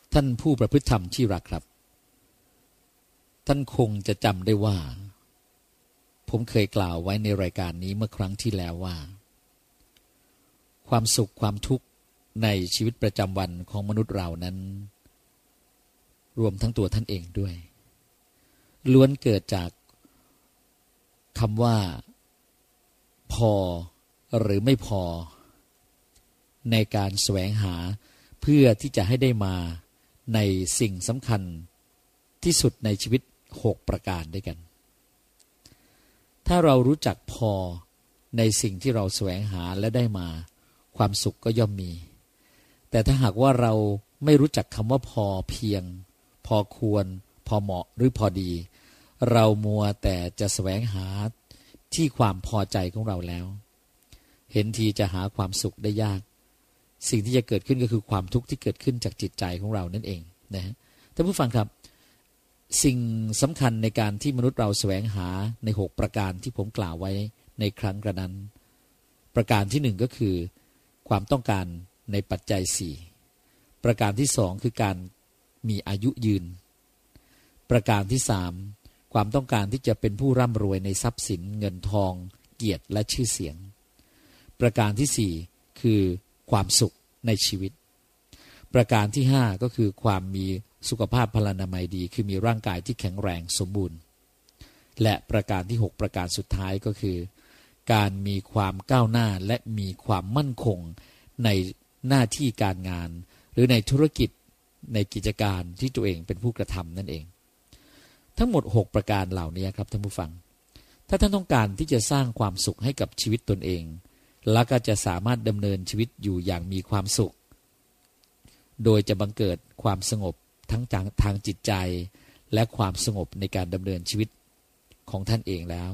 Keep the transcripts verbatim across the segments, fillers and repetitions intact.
ท่านผู้ประพฤติธรรมที่รักครับท่านคงจะจำได้ว่าผมเคยกล่าวไว้ในรายการนี้เมื่อครั้งที่แล้วว่าความสุขความทุกข์ในชีวิตประจำวันของมนุษย์เรานั้นรวมทั้งตัวท่านเองด้วยล้วนเกิดจากคำว่าพอหรือไม่พอในการแสวงหาเพื่อที่จะให้ได้มาในสิ่งสำคัญที่สุดในชีวิตหกประการด้วยกันถ้าเรารู้จักพอในสิ่งที่เราแสวงหาและได้มาความสุขก็ย่อมมีแต่ถ้าหากว่าเราไม่รู้จักคำว่าพอเพียงพอควรพอเหมาะหรือพอดีเรามัวแต่จะแสวงหาที่ความพอใจของเราแล้วเห็นทีจะหาความสุขได้ยากสิ่งที่จะเกิดขึ้นก็คือความทุกข์ที่เกิดขึ้นจากจิตใจของเรานั่นเองนะฮะท่านผู้ฟังครับสิ่งสำคัญในการที่มนุษย์เราแสวงหาในหกประการที่ผมกล่าวไว้ในครั้งกระนั้นประการที่หนึ่งก็คือความต้องการในปัจจัยสี่ประการที่สองคือการมีอายุยืนประการที่สามความต้องการที่จะเป็นผู้ร่ำรวยในทรัพย์สินเงินทองเกียรติและชื่อเสียงประการที่สี่คือความสุขในชีวิตประการที่ห้าก็คือความมีสุขภาพพลานามัยดีคือมีร่างกายที่แข็งแรงสมบูรณ์และประการที่หกประการสุดท้ายก็คือการมีความก้าวหน้าและมีความมั่นคงในหน้าที่การงานหรือในธุรกิจในกิจการที่ตัวเองเป็นผู้กระทำนั่นเองทั้งหมดหกประการเหล่านี้ครับท่านผู้ฟังถ้าท่านต้องการที่จะสร้างความสุขให้กับชีวิตตนเองแล้วก็จะสามารถดำเนินชีวิตอยู่อย่างมีความสุขโดยจะบังเกิดความสงบทั้งทางจิตใจและความสงบในการดำเนินชีวิตของท่านเองแล้ว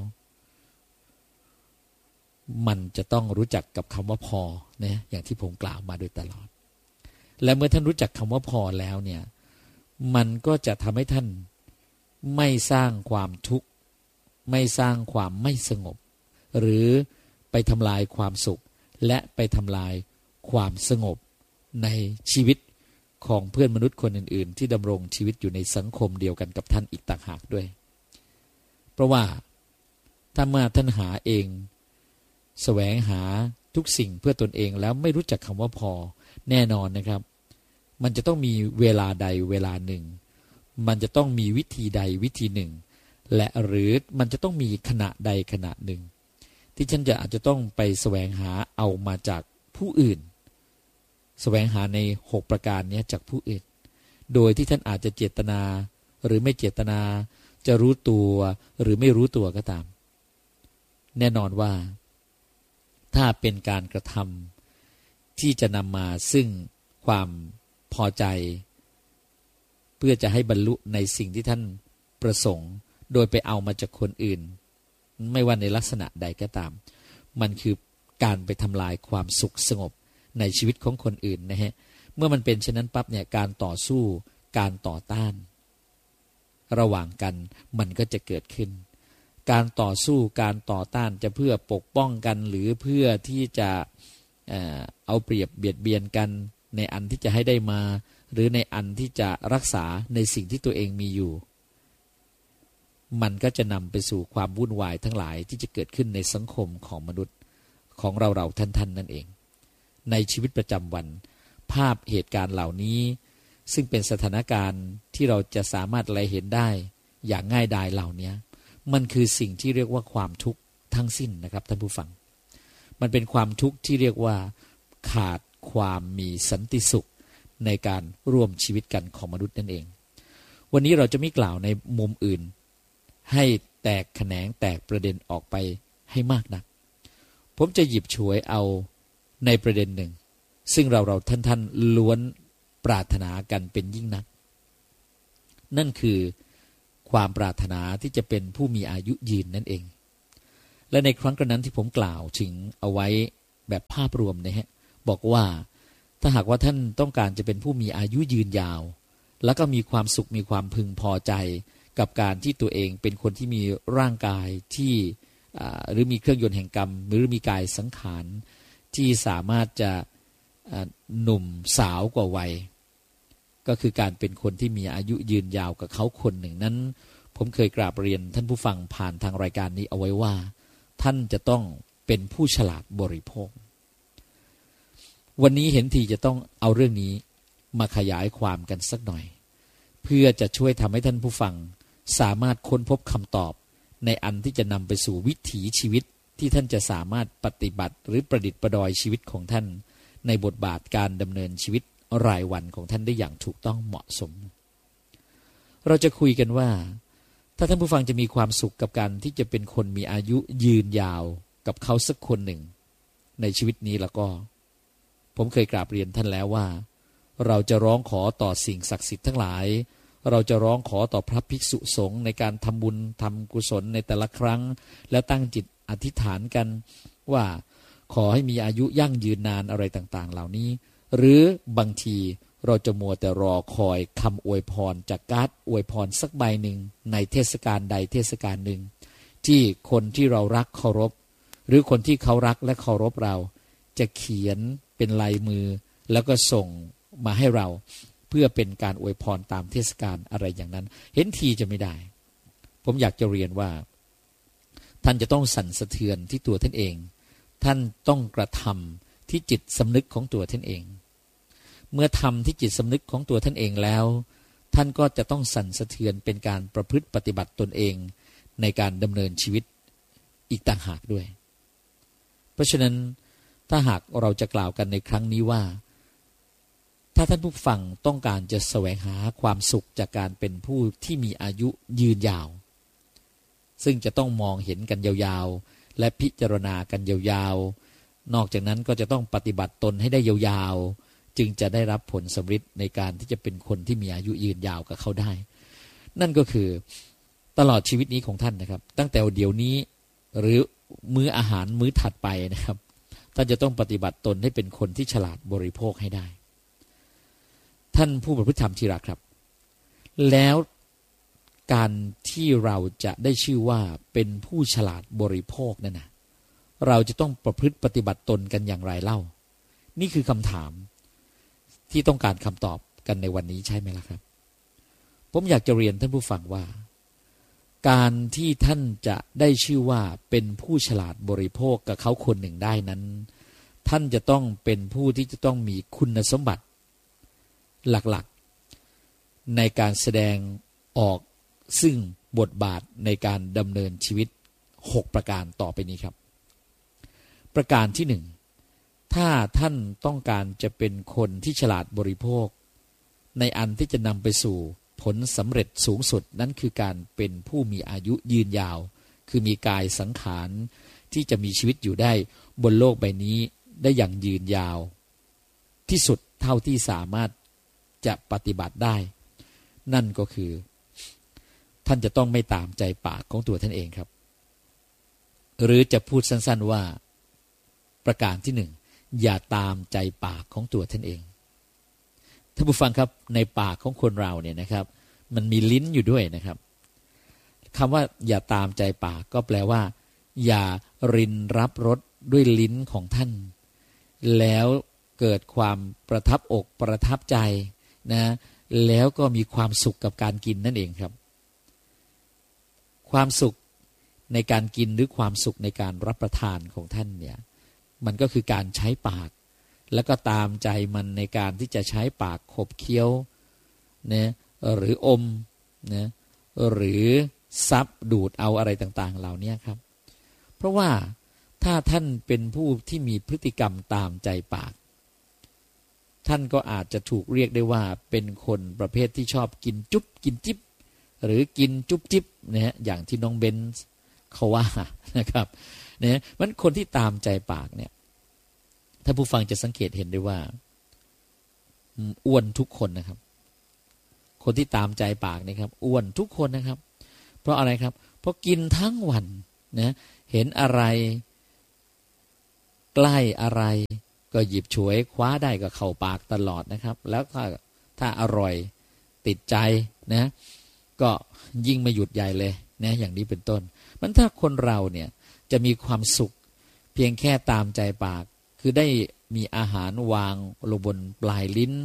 มันจะต้องรู้จักกับคำว่าพอนะอย่างที่ผมกล่าวมาโดยตลอดและเมื่อท่านรู้จักคำว่าพอแล้วเนี่ยมันก็จะทำให้ท่านไม่สร้างความทุกข์ไม่สร้างความไม่สงบหรือไปทำลายความสุขและไปทำลายความสงบในชีวิตของเพื่อนมนุษย์คนอื่นๆที่ดำรงชีวิตอยู่ในสังคมเดียวกันกับท่านอีกต่างหากด้วยเพราะว่าถ้าเมื่อท่านหาเองแสวงหาทุกสิ่งเพื่อตนเองแล้วไม่รู้จักคำว่าพอแน่นอนนะครับมันจะต้องมีเวลาใดเวลาหนึ่งมันจะต้องมีวิธีใดวิธีหนึ่งและหรือมันจะต้องมีขณะใดขณะหนึ่งที่ฉันจะอาจจะต้องไปแสวงหาเอามาจากผู้อื่นแสวงหาในหกประการนี้จากผู้อื่นโดยที่ท่านอาจจะเจตนาหรือไม่เจตนาจะรู้ตัวหรือไม่รู้ตัวก็ตามแน่นอนว่าถ้าเป็นการกระทำที่จะนำมาซึ่งความพอใจเพื่อจะให้บรรลุในสิ่งที่ท่านประสงค์โดยไปเอามาจากคนอื่นไม่ว่าในลักษณะใดก็ตามมันคือการไปทำลายความสุขสงบในชีวิตของคนอื่นนะฮะเมื่อมันเป็นเช่นนั้นปั๊บเนี่ยการต่อสู้การต่อต้านระหว่างกันมันก็จะเกิดขึ้นการต่อสู้การต่อต้านจะเพื่อปกป้องกันหรือเพื่อที่จะเอ่อเอาเปรียบเบียดเบียนกันในอันที่จะให้ได้มาหรือในอันที่จะรักษาในสิ่งที่ตัวเองมีอยู่มันก็จะนำไปสู่ความวุ่นวายทั้งหลายที่จะเกิดขึ้นในสังคมของมนุษย์ของเราเราท่านๆนั่นเองในชีวิตประจำวันภาพเหตุการณ์เหล่านี้ซึ่งเป็นสถานการณ์ที่เราจะสามารถไล่เห็นได้อย่างง่ายดายเหล่านี้มันคือสิ่งที่เรียกว่าความทุกข์ทั้งสิ้นนะครับท่านผู้ฟังมันเป็นความทุกข์ที่เรียกว่าขาดความมีสันติสุขในการร่วมชีวิตกันของมนุษย์นั่นเองวันนี้เราจะไม่กล่าวในมุมอื่นให้แตกแขนงแตกประเด็นออกไปให้มากนักผมจะหยิบฉวยเอาในประเด็นหนึ่งซึ่งเราเราท่านท่านล้วนปรารถนากันเป็นยิ่งนักนั่นคือความปรารถนาที่จะเป็นผู้มีอายุยืนนั่นเองและในครั้งกระนั้นที่ผมกล่าวถึงเอาไว้แบบภาพรวมนะฮะบอกว่าถ้าหากว่าท่านต้องการจะเป็นผู้มีอายุยืนยาวแล้วก็มีความสุขมีความพึงพอใจกับการที่ตัวเองเป็นคนที่มีร่างกายที่หรือมีเครื่องยนต์แห่งกรรมหรือมีกายสังขารที่สามารถจะหนุ่มสาวกว่าวัยก็คือการเป็นคนที่มีอายุยืนยาวกับเขาคนหนึ่งนั้นผมเคยกราบเรียนท่านผู้ฟังผ่านทางรายการนี้เอาไว้ว่าท่านจะต้องเป็นผู้ฉลาดบริโภควันนี้เห็นทีจะต้องเอาเรื่องนี้มาขยายความกันสักหน่อยเพื่อจะช่วยทำให้ท่านผู้ฟังสามารถค้นพบคำตอบในอันที่จะนำไปสู่วิถีชีวิตที่ท่านจะสามารถปฏิบัติหรือประดิษฐ์ประดอยชีวิตของท่านในบทบาทการดำเนินชีวิตรายวันของท่านได้อย่างถูกต้องเหมาะสมเราจะคุยกันว่าถ้าท่านผู้ฟังจะมีความสุขกับการที่จะเป็นคนมีอายุยืนยาวกับเขาสักคนหนึ่งในชีวิตนี้แล้วก็ผมเคยกราบเรียนท่านแล้วว่าเราจะร้องขอต่อสิ่งศักดิ์สิทธิ์ทั้งหลายเราจะร้องขอต่อพระภิกษุสงฆ์ในการทำบุญทำกุศลในแต่ละครั้งแล้วตั้งจิตอธิษฐานกันว่าขอให้มีอายุยั่งยืนนานอะไรต่างๆเหล่านี้หรือบางทีเราจะมัวแต่รอคอยคำอวยพรจากการ์ดอวยพรสักใบหนึ่งในเทศกาลใดเทศกาลหนึ่งที่คนที่เรารักเคารพหรือคนที่เขารักและเคารพเราจะเขียนเป็นลายมือแล้วก็ส่งมาให้เราเพื่อเป็นการอวยพรตามเทศกาลอะไรอย่างนั้นเห็นทีจะไม่ได้ผมอยากจะเรียนว่าท่านจะต้องสั่นสะเทือนที่ตัวท่านเองท่านต้องกระทำที่จิตสำนึกของตัวท่านเองเมื่อทำที่จิตสำนึกของตัวท่านเองแล้วท่านก็จะต้องสั่นสะเทือนเป็นการประพฤติปฏิบัติตนเองในการดำเนินชีวิตอีกต่างหากด้วยเพราะฉะนั้นถ้าหากเราจะกล่าวกันในครั้งนี้ว่าถ้าท่านผู้ฟังต้องการจะแสวงหาความสุขจากการเป็นผู้ที่มีอายุยืนยาวซึ่งจะต้องมองเห็นกันยาวๆและพิจารณากันยาวๆนอกจากนั้นก็จะต้องปฏิบัติตนให้ได้ยาวๆจึงจะได้รับผลสำเร็จในการที่จะเป็นคนที่มีอายุยืนยาวกับเขาได้นั่นก็คือตลอดชีวิตนี้ของท่านนะครับตั้งแต่เดี๋ยวนี้หรือมื้ออาหารมื้อถัดไปนะครับท่านจะต้องปฏิบัติตนให้เป็นคนที่ฉลาดบริโภคให้ได้ท่านผู้ประพฤติธรรมที่รักครับแล้วการที่เราจะได้ชื่อว่าเป็นผู้ฉลาดบริโภคนั่นนะเราจะต้องประพฤติปฏิบัติตนกันอย่างไรเล่านี่คือคำถามที่ต้องการคำตอบกันในวันนี้ใช่ไหมล่ะครับผมอยากจะเรียนท่านผู้ฟังว่าการที่ท่านจะได้ชื่อว่าเป็นผู้ฉลาดบริโภคกับเขาคนหนึ่งได้นั้นท่านจะต้องเป็นผู้ที่จะต้องมีคุณสมบัติหลักๆในการแสดงออกซึ่งบทบาทในการดำเนินชีวิตหกประการต่อไปนี้ครับประการที่หนึ่งถ้าท่านต้องการจะเป็นคนที่ฉลาดบริโภคในอันที่จะนำไปสู่ผลสำเร็จสูงสุดนั้นคือการเป็นผู้มีอายุยืนยาวคือมีกายสังขารที่จะมีชีวิตอยู่ได้บนโลกใบนี้ได้อย่างยืนยาวที่สุดเท่าที่สามารถจะปฏิบัติได้นั่นก็คือท่านจะต้องไม่ตามใจปากของตัวท่านเองครับหรือจะพูดสั้นๆว่าประการที่หนึ่งอย่าตามใจปากของตัวท่านเองท่านผู้ฟังครับในปากของคนเราเนี่ยนะครับมันมีลิ้นอยู่ด้วยนะครับคำว่าอย่าตามใจปากก็แปลว่าอย่ารินรับรสด้วยลิ้นของท่านแล้วเกิดความประทับอกประทับใจนะแล้วก็มีความสุขกับการกินนั่นเองครับความสุขในการกินหรือความสุขในการรับประทานของท่านเนี่ยมันก็คือการใช้ปากแล้วก็ตามใจมันในการที่จะใช้ปากขบเคี้ยวนะหรืออมนะหรือซับดูดเอาอะไรต่างๆเหล่านี้ครับเพราะว่าถ้าท่านเป็นผู้ที่มีพฤติกรรมตามใจปากท่านก็อาจจะถูกเรียกได้ว่าเป็นคนประเภทที่ชอบกินจุ๊บกินจิ๊บหรือกินจุ๊บจิ๊บนะฮะอย่างที่น้องเบนซ์เขาว่านะครับเนี่ยมันคนที่ตามใจปากเนี่ยถ้าผู้ฟังจะสังเกตเห็นได้ว่าอ้วนทุกคนนะครับคนที่ตามใจปากนี่ครับอ้วนทุกคนนะครับเพราะอะไรครับเพราะกินทั้งวันนะเห็นอะไรใกล้อะไรก็หยิบฉวยคว้าได้ก็เข้าปากตลอดนะครับแล้วถ้าถ้าอร่อยติดใจนะก็ยิ่งไม่หยุดใหญ่เลยนะอย่างนี้เป็นต้นมันถ้าคนเราเนี่ยจะมีความสุขเพียงแค่ตามใจปากคือได้มีอาหารวางลงบนปลายลิ้น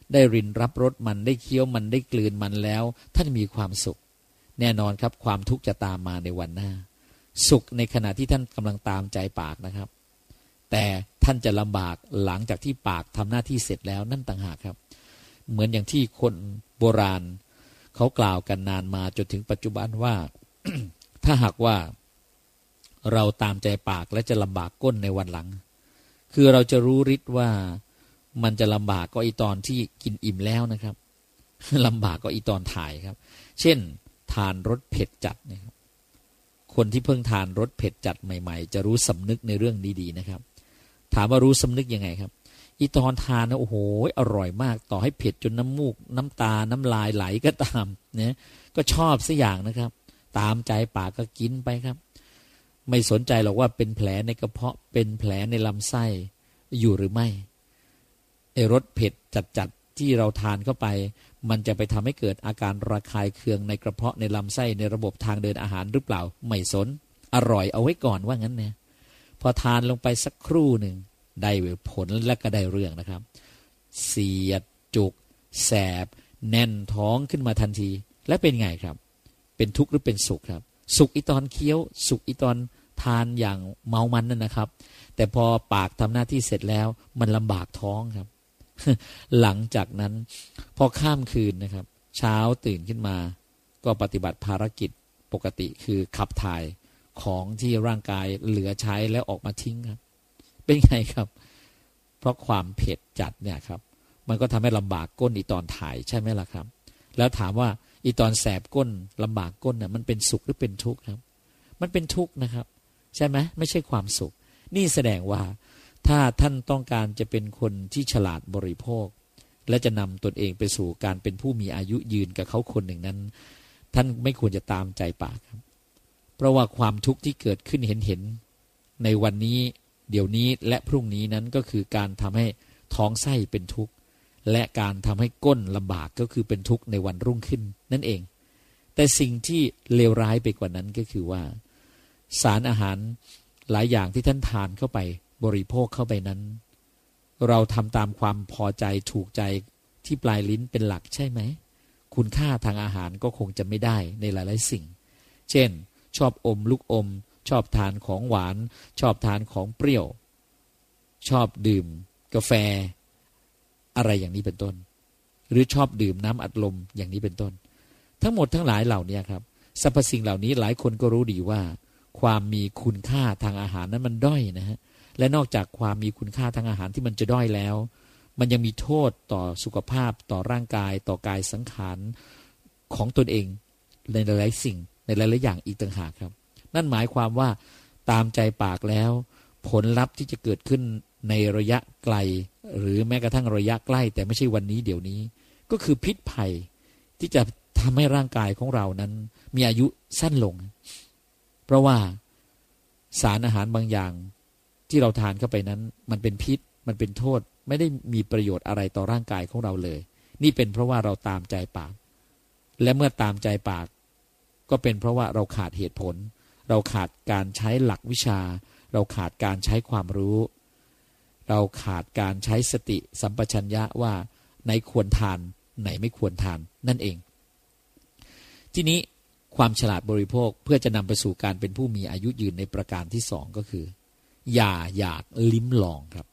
ได้รินรับรสมันได้เคี้ยวมันได้กลืนมันแล้วท่านมีความสุขแน่นอนครับความทุกข์จะตามมาในวันหน้าสุขในขณะที่ท่านกำลังตามใจปากนะครับแต่ท่านจะลำบากหลังจากที่ปากทำหน้าที่เสร็จแล้วนั่นต่างหากครับเหมือนอย่างที่คนโบราณเขากล่าวกันนานมาจนถึงปัจจุบันว่า ถ้าหากว่าเราตามใจปากและจะลำบากก้นในวันหลังคือเราจะรู้ฤทธิ์ว่ามันจะลำบากก็อีตอนที่กินอิ่มแล้วนะครับลำบากก็อีตอนถ่ายครับเช่นทานรสเผ็ดจัดนะครับคนที่เพิ่งทานรสเผ็ดจัดใหม่ๆจะรู้สำนึกในเรื่องดีๆนะครับถามว่ารู้สำนึกยังไงครับอีตอนทานนะโอ้โหอร่อยมากต่อให้เผ็ดจนน้ำมูกน้ำตาน้ำลายไหลก็ตามเนี่ยก็ชอบสักอย่างนะครับตามใจปากก็กินไปครับไม่สนใจหรอกว่าเป็นแผลในกระเพาะเป็นแผลในลำไส้อยู่หรือไม่ไอ้รสเผ็ดจัดๆที่เราทานเข้าไปมันจะไปทำให้เกิดอาการระคายเคืองในกระเพาะในลำไส้ในระบบทางเดินอาหารหรือเปล่าไม่สนอร่อยเอาไว้ก่อนว่างั้นเนี่ยพอทานลงไปสักครู่หนึ่งได้ผลและก็ได้เรื่องนะครับเสียดจุกแสบแน่นท้องขึ้นมาทันทีและเป็นไงครับเป็นทุกข์หรือเป็นสุขครับสุขอีตอนเคี้ยวสุขอีตอนทานอย่างเมามันนั่นนะครับแต่พอปากทำหน้าที่เสร็จแล้วมันลำบากท้องครับ หลังจากนั้นพอข้ามคืนนะครับเช้าตื่นขึ้นมาก็ปฏิบัติภารกิจปกติคือขับถ่ายของที่ร่างกายเหลือใช้แล้วออกมาทิ้งครับเป็นไงครับเพราะความเผ็ดจัดเนี่ยครับมันก็ทำให้ลำบากก้นอีตอนถ่ายใช่ไหมล่ะครับแล้วถามว่าอีตอนแสบก้นลำบากก้นเนี่ยมันเป็นสุขหรือเป็นทุกข์ครับมันเป็นทุกข์นะครับใช่ไหมไม่ใช่ความสุขนี่แสดงว่าถ้าท่านต้องการจะเป็นคนที่ฉลาดบริโภคและจะนำตนเองไปสู่การเป็นผู้มีอายุยืนกับเขาคนหนึ่งนั้นท่านไม่ควรจะตามใจปากครับเพราะว่าความทุกข์ที่เกิดขึ้นเห็นเห็นในวันนี้เดี๋ยวนี้และพรุ่งนี้นั้นก็คือการทำให้ท้องไส้เป็นทุกข์และการทำให้ก้นลำบากก็คือเป็นทุกข์ในวันรุ่งขึ้นนั่นเองแต่สิ่งที่เลวร้ายไปกว่านั้นก็คือว่าสารอาหารหลายอย่างที่ท่านทานเข้าไปบริโภคเข้าไปนั้นเราทำตามความพอใจถูกใจที่ปลายลิ้นเป็นหลักใช่ไหมคุณค่าทางอาหารก็คงจะไม่ได้ในหลายๆสิ่งเช่นชอบอมลูกอมชอบทานของหวานชอบทานของเปรี้ยวชอบดื่มกาแฟอะไรอย่างนี้เป็นต้นหรือชอบดื่มน้ำอัดลมอย่างนี้เป็นต้นทั้งหมดทั้งหลายเหล่านี้ครับสรรพสิ่งเหล่านี้หลายคนก็รู้ดีว่าความมีคุณค่าทางอาหารนั้นมันด้อยนะฮะและนอกจากความมีคุณค่าทางอาหารที่มันจะด้อยแล้วมันยังมีโทษต่อสุขภาพต่อร่างกายต่อกายสังขารของตนเองในหลายๆสิ่งในหลายๆอย่างอีกต่างหากครับนั่นหมายความว่าตามใจปากแล้วผลลัพธ์ที่จะเกิดขึ้นในระยะไกลหรือแม้กระทั่งระยะใกล้แต่ไม่ใช่วันนี้เดี๋ยวนี้ก็คือพิษภัยที่จะทำให้ร่างกายของเรานั้นมีอายุสั้นลงเพราะว่าสารอาหารบางอย่างที่เราทานเข้าไปนั้นมันเป็นพิษมันเป็นโทษไม่ได้มีประโยชน์อะไรต่อร่างกายของเราเลยนี่เป็นเพราะว่าเราตามใจปากและเมื่อตามใจปากก็เป็นเพราะว่าเราขาดเหตุผลเราขาดการใช้หลักวิชาเราขาดการใช้ความรู้เราขาดการใช้สติสัมปชัญญะว่าไหนควรทานไหนไม่ควรทานนั่นเองทีนี้ความฉลาดบริโภคเพื่อจะนำไปสู่การเป็นผู้มีอายุยืนในประการที่สองก็คืออย่าอยากลิ้มลองครับ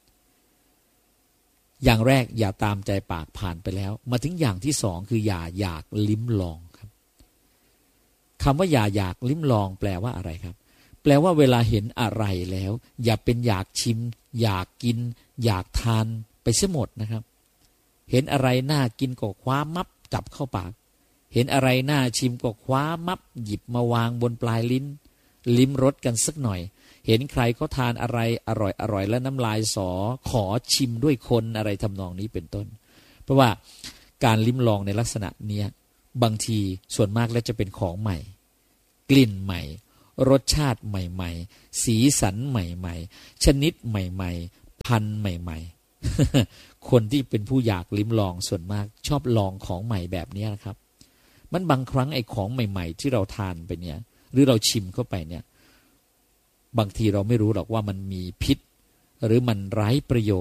อย่างแรกอย่าตามใจปากผ่านไปแล้วมาถึงอย่างที่สองคืออย่าอยากลิ้มลองครับคำว่าอย่าอยากลิ้มลองแปลว่าอะไรครับแปลว่าเวลาเห็นอะไรแล้วอย่าเป็นอยากชิมอยากกินอยากทานไปเสียหมดนะครับเห็นอะไรน่ากินก็คว้ามับจับเข้าปากเห็นอะไรน่าชิมก็คว้ามับหยิบมาวางบนปลายลิ้นลิ้มรสกันสักหน่อยเห็นใครเขาทานอะไรอร่อยอร่อยแล้วน้ำลายสอขอชิมด้วยคนอะไรทำนองนี้เป็นต้นเพราะว่าการลิ้มลองในลักษณะเนี้ยบางทีส่วนมากแล้วจะเป็นของใหม่กลิ่นใหม่รสชาติใหม่ๆสีสันใหม่ๆชนิดใหม่ๆพันธุ์ใหม่ๆ คนที่เป็นผู้อยากลิ้มลองส่วนมากชอบลองของใหม่แบบนี้นะครับมันบางครั้งไอ้ของใหม่ๆที่เราทานไปเนี่ยหรือเราชิมเข้าไปเนี่ยบางทีเราไม่รู้หรอกว่ามันมีพิษหรือมันไร้ประโยชน์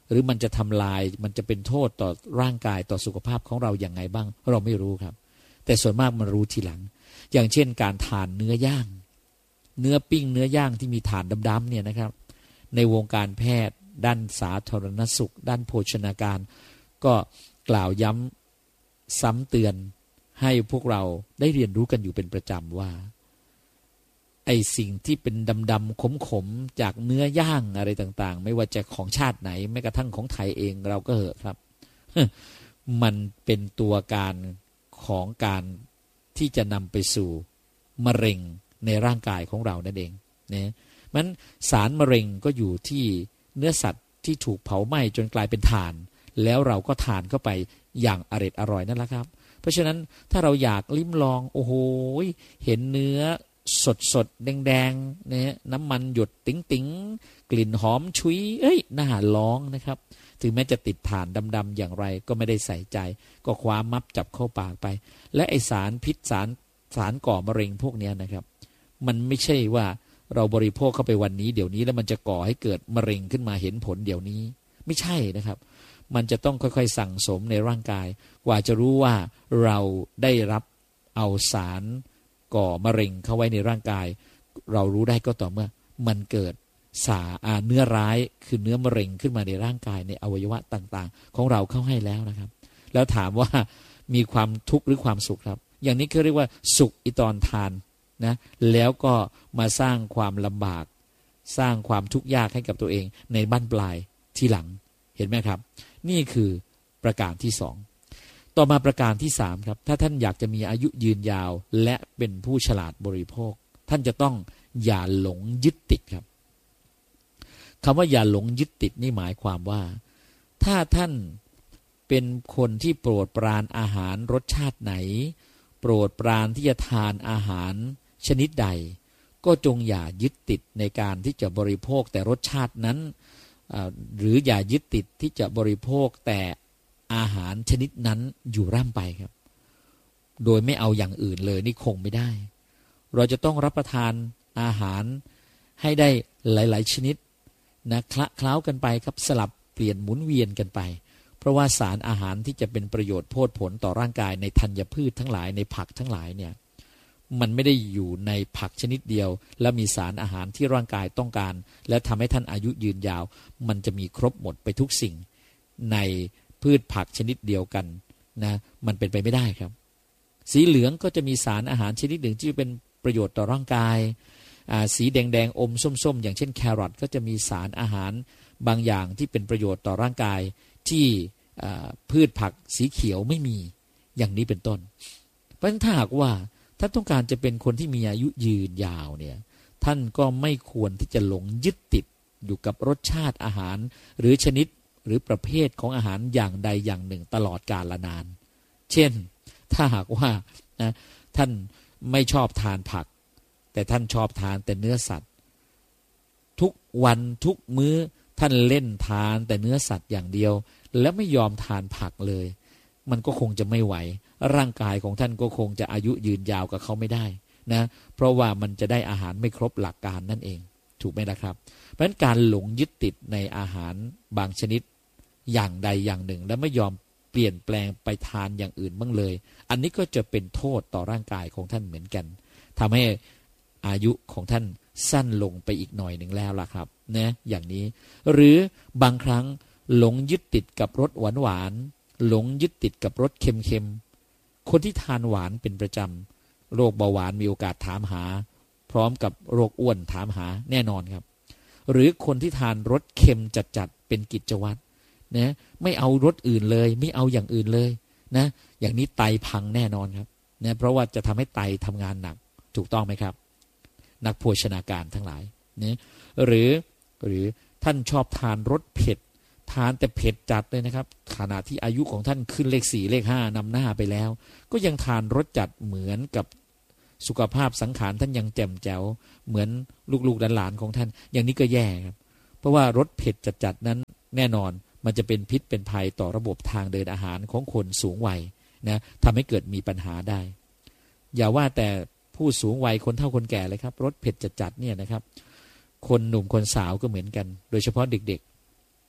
หรือมันจะทำลายมันจะเป็นโทษต่อร่างกายต่อสุขภาพของเราอย่างไงบ้างเราไม่รู้ครับแต่ส่วนมากมันรู้ทีหลังอย่างเช่นการทานเนื้อย่างเนื้อปิ้งเนื้อย่างที่มีถ่านดำๆเนี่ยนะครับในวงการแพทย์ด้านสาธารณสุขด้านโภชนาการก็กล่าวย้ำซ้ำเตือนให้พวกเราได้เรียนรู้กันอยู่เป็นประจำว่าไอ้สิ่งที่เป็นดำๆขมๆจากเนื้อย่างอะไรต่างๆไม่ว่าจะของชาติไหนแม้กระทั่งของไทยเองเราก็เหอะครับมันเป็นตัวการของการที่จะนำไปสู่มะเร็งในร่างกายของเรานั่นเองนะมันสารมะเร็งก็อยู่ที่เนื้อสัตว์ที่ถูกเผาไหม้จนกลายเป็นถ่านแล้วเราก็ทานเข้าไปอย่างอร่อยอร่อยนั่นแหละครับเพราะฉะนั้นถ้าเราอยากลิ้มลองโอ้โหเห็นเนื้อสดสดแดงแดงเนี่ยน้ำมันหยดติ๋งติ๋งกลิ่นหอมชุยเอ้ยน่าลองนะครับถึงแม้จะติดถ่านดำๆอย่างไรก็ไม่ได้ใส่ใจก็คว้ามับจับเข้าปากไปและไอสารพิษสารสารก่อมะเร็งพวกนี้นะครับมันไม่ใช่ว่าเราบริโภคเข้าไปวันนี้เดี๋ยวนี้แล้วมันจะก่อให้เกิดมะเร็งขึ้นมาเห็นผลเดี๋ยวนี้ไม่ใช่นะครับมันจะต้องค่อยๆสั่งสมในร่างกายกว่าจะรู้ว่าเราได้รับเอาสารก่อมะเร็งเข้าไว้ในร่างกายเรารู้ได้ก็ต่อเมื่อมันเกิดสาอาเนื้อร้ายคือเนื้อมะเร็งขึ้นมาในร่างกายในอวัยวะต่างๆของเราเข้าให้แล้วนะครับแล้วถามว่ามีความทุกข์หรือความสุขครับอย่างนี้เขาเรียกว่าสุขอีตอนทานนะแล้วก็มาสร้างความลำบากสร้างความทุกข์ยากให้กับตัวเองในบั้นปลายทีหลังเห็นไหมครับนี่คือประการที่สองต่อมาประการที่สามครับถ้าท่านอยากจะมีอายุยืนยาวและเป็นผู้ฉลาดบริโภคท่านจะต้องอย่าหลงยึดติดครับคำว่าอย่าหลงยึดติดนี่หมายความว่าถ้าท่านเป็นคนที่โปรดปรานอาหารรสชาติไหนโปรดปรานที่จะทานอาหารชนิดใดก็จงอย่ายึดติดในการที่จะบริโภคแต่รสชาตินั้นหรืออย่ายึดติดที่จะบริโภคแต่อาหารชนิดนั้นอยู่ร่ำไปครับโดยไม่เอาอย่างอื่นเลยนี่คงไม่ได้เราจะต้องรับประทานอาหารให้ได้หลายๆชนิดนะคละเคล้ากันไปครับสลับเปลี่ยนหมุนเวียนกันไปเพราะว่าสารอาหารที่จะเป็นประโยชน์โพดผลต่อร่างกายในธัญพืชทั้งหลายในผักทั้งหลายเนี่ยมันไม่ได้อยู่ในผักชนิดเดียวแล้วมีสารอาหารที่ร่างกายต้องการและทำให้ท่านอายุยืนยาวมันจะมีครบหมดไปทุกสิ่งในพืชผักชนิดเดียวกันนะมันเป็นไปไม่ได้ครับสีเหลืองก็จะมีสารอาหารชนิดหนึ่งที่เป็นประโยชน์ต่อร่างกายสีแดงๆอมส้มๆอย่างเช่นแครอทก็จะมีสารอาหารบางอย่างที่เป็นประโยชน์ต่อร่างกายที่พืชผักสีเขียวไม่มีอย่างนี้เป็นต้นเพราะฉะนั้นถ้าหากว่าท่านต้องการจะเป็นคนที่มีอายุยืนยาวเนี่ยท่านก็ไม่ควรที่จะหลงยึดติดอยู่กับรสชาติอาหารหรือชนิดหรือประเภทของอาหารอย่างใดอย่างหนึ่งตลอดกาลนานเช่นถ้าหากว่านะท่านไม่ชอบทานผักแต่ท่านชอบทานแต่เนื้อสัตว์ทุกวันทุกมื้อท่านเล่นทานแต่เนื้อสัตว์อย่างเดียวแล้วไม่ยอมทานผักเลยมันก็คงจะไม่ไหวร่างกายของท่านก็คงจะอายุยืนยาวกับเขาไม่ได้นะเพราะว่ามันจะได้อาหารไม่ครบหลักการนั่นเองถูกไหมล่ะครับเพราะฉะนั้นการหลงยึดติดในอาหารบางชนิดอย่างใดอย่างหนึ่งแล้วไม่ยอมเปลี่ยนแปลงไปทานอย่างอื่นบ้างเลยอันนี้ก็จะเป็นโทษต่อร่างกายของท่านเหมือนกันทำให้อายุของท่านสั้นลงไปอีกหน่อยหนึ่งแล้วล่ะครับนะอย่างนี้หรือบางครั้งหลงยึดติดกับรสหวานหวานหลงยึดติดกับรสเค็มๆคนที่ทานหวานเป็นประจำโรคเบาหวานมีโอกาสถามหาพร้อมกับโรคอ้วนถามหาแน่นอนครับหรือคนที่ทานรสเค็มจัดๆเป็นกิจวัตรนะไม่เอารสอื่นเลยไม่เอาอย่างอื่นเลยนะอย่างนี้ไตพังแน่นอนครับนะเพราะว่าจะทำให้ไตทำงานหนักถูกต้องไหมครับนักโภชนาการทั้งหลายนะหรือหรือท่านชอบทานรสเผ็ดทานแต่เผ็ดจัดเลยนะครับขณะที่อายุของท่านขึ้นเลขสี่เลขห้านำหน้าไปแล้วก็ยังทานรสจัดเหมือนกับสุขภาพสังขารท่านยังแจ่มแจ๋วเหมือนลูกๆหลานๆของท่านอย่างนี้ก็แย่ครับเพราะว่ารสเผ็ดจัดๆนั้นแน่นอนมันจะเป็นพิษเป็นภัยต่อระบบทางเดินอาหารของคนสูงวัยนะทำให้เกิดมีปัญหาได้อย่าว่าแต่ผู้สูงวัยคนเฒ่าคนแก่เลยครับรสเผ็ดจัดๆเนี่ยนะครับคนหนุ่มคนสาวก็เหมือนกันโดยเฉพาะเด็กๆ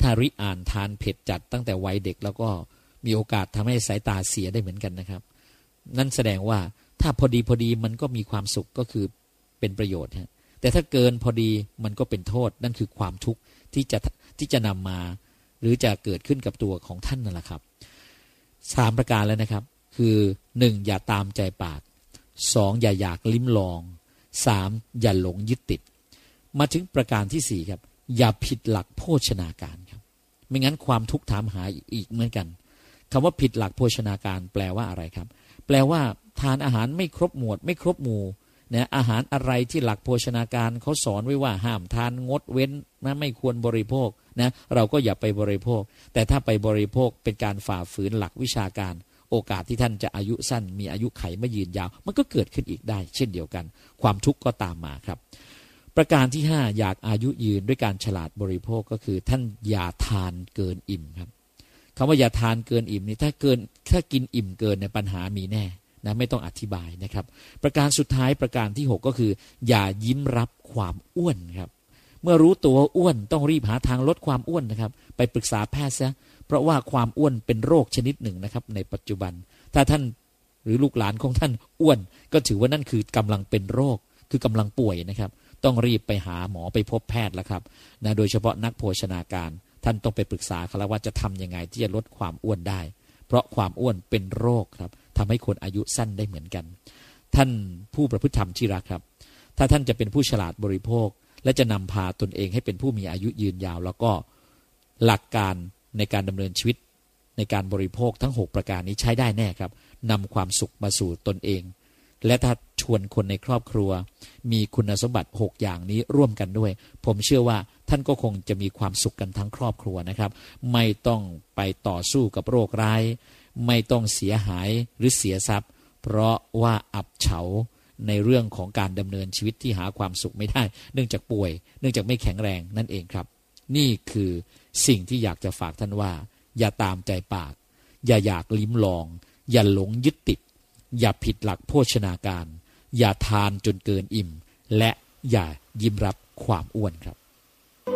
ถ้าริอ่านทานเผ็ดจัดตั้งแต่วัยเด็กแล้วก็มีโอกาสทำให้สายตาเสียได้เหมือนกันนะครับนั่นแสดงว่าถ้าพอดีพอดีมันก็มีความสุขก็คือเป็นประโยชน์ฮะแต่ถ้าเกินพอดีมันก็เป็นโทษนั่นคือความทุกข์ที่จะที่จะนำมาหรือจะเกิดขึ้นกับตัวของท่านนั่นแหละครับสามประการแล้วนะครับคือหนึ่งอย่าตามใจปากสองอย่าอยากลิ้มลองสามอย่าหลงยึดติดมาถึงประการที่สี่ครับอย่าผิดหลักโภชนาการครับไม่งั้นความทุกข์ถามหาอีกเหมือนกันคำว่าผิดหลักโภชนาการแปลว่าอะไรครับแปลว่าทานอาหารไม่ครบหมวดไม่ครบหมู่นะอาหารอะไรที่หลักโภชนาการเขาสอนไว้ว่าห้ามทานงดเว้นนะไม่ควรบริโภคนะเราก็อย่าไปบริโภคแต่ถ้าไปบริโภคเป็นการฝ่าฝืนหลักวิชาการโอกาสที่ท่านจะอายุสั้นมีอายุไขไม่ยืนยาวมันก็เกิดขึ้นอีกได้เช่นเดียวกันความทุกข์ก็ตามมาครับประการที่ห้าอยากอายุยืนด้วยการฉลาดบริโภคก็คือท่านอย่าทานเกินอิ่มครับคำว่าอย่าทานเกินอิ่มนี่ถ้าเกินถ้ากินอิ่มเกินในปัญหามีแน่นะไม่ต้องอธิบายนะครับประการสุดท้ายประการที่หกก็คืออย่ายิ้มรับความอ้วนครับเมื่อรู้ตัวอ้วนต้องรีบหาทางลดความอ้วนนะครับไปปรึกษาแพทย์ซะเพราะว่าความอ้วนเป็นโรคชนิดหนึ่งนะครับในปัจจุบันถ้าท่านหรือลูกหลานของท่านอ้วนก็ถือว่านั่นคือกำลังเป็นโรคคือกำลังป่วยนะครับต้องรีบไปหาหมอไปพบแพทย์แล้วครับนะโดยเฉพาะนักโภชนาการท่านต้องไปปรึกษาเขาแล้วว่าจะทำยังไงที่จะลดความอ้วนได้เพราะความอ้วนเป็นโรคครับทำให้คนอายุสั้นได้เหมือนกันท่านผู้ประพฤติธรรมที่รักครับถ้าท่านจะเป็นผู้ฉลาดบริโภคและจะนำพาตนเองให้เป็นผู้มีอายุยืนยาวแล้วก็หลักการในการดำเนินชีวิตในการบริโภคทั้งหกประการนี้ใช้ได้แน่ครับนำความสุขมาสู่ตนเองและถ้าชวนคนในครอบครัวมีคุณสมบัติหกอย่างนี้ร่วมกันด้วยผมเชื่อว่าท่านก็คงจะมีความสุขกันทั้งครอบครัวนะครับไม่ต้องไปต่อสู้กับโรคร้ายไม่ต้องเสียหายหรือเสียทรัพย์เพราะว่าอับเฉาในเรื่องของการดำเนินชีวิตที่หาความสุขไม่ได้เนื่องจากป่วยเนื่องจากไม่แข็งแรงนั่นเองครับนี่คือสิ่งที่อยากจะฝากท่านว่าอย่าตามใจปากอย่าอยากลิ้มลองอย่าหลงยึดติดอย่าผิดหลักโภชนาการอย่าทานจนเกินอิ่มและอย่ายิ้มรับความอ้วนครับ